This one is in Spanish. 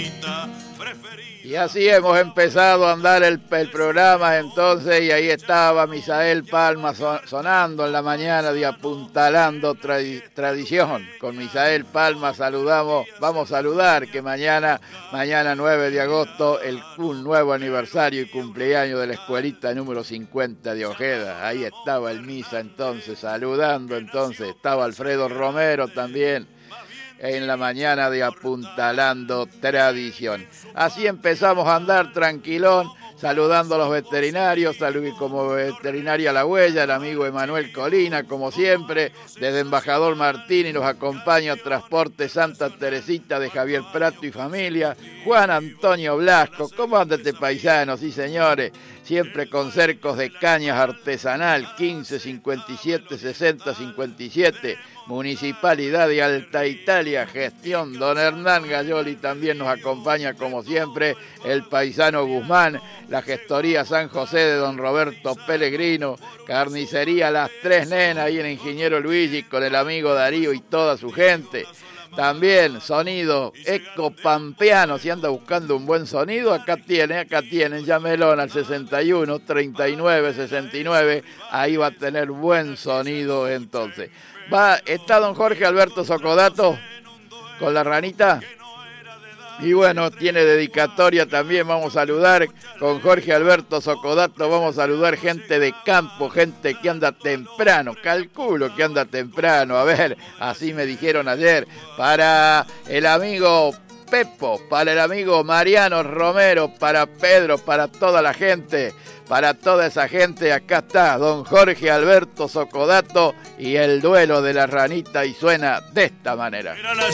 Y así hemos empezado a andar el programa entonces, y ahí estaba Misael Palma sonando en la mañana de Apuntalando Tradición. Con Misael Palma vamos a saludar que mañana 9 de agosto, un nuevo aniversario y cumpleaños de la escuelita número 50 de Ojeda. Ahí estaba el Misa entonces, saludando entonces, estaba Alfredo Romero también en la mañana de Apuntalando Tradición. Así empezamos a andar tranquilón, saludando a los veterinarios, como veterinaria La Huella, el amigo Emanuel Colina, como siempre, desde Embajador Martín, y nos acompaña Transporte Santa Teresita de Javier Prato y familia, Juan Antonio Blasco. ¿Cómo anda este paisano? Sí, señores, siempre con cercos de cañas artesanal, 15 57 60 57, Municipalidad de Alta Italia, gestión don Hernán Gayoli. También nos acompaña como siempre el paisano Guzmán, la gestoría San José de don Roberto Pellegrino, carnicería Las Tres Nenas ahí en Ingeniero Luigi con el amigo Darío y toda su gente. También sonido Eco Pampeano, si anda buscando un buen sonido, acá tienen, llamelón al 61 39 69, ahí va a tener buen sonido entonces. Está don Jorge Alberto Socodato con la ranita. Y bueno, tiene dedicatoria también, vamos a saludar con Jorge Alberto Socodato, vamos a saludar gente de campo, gente que anda temprano, calculo que anda temprano, a ver, así me dijeron ayer, para el amigo Pepo, para el amigo Mariano Romero, para Pedro, para toda la gente, para toda esa gente, acá está don Jorge Alberto Socodato y el duelo de la ranita, y suena de esta manera.